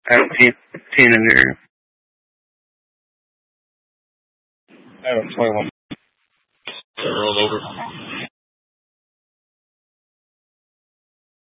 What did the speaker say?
I have 10 in there. I have 21. Roll over.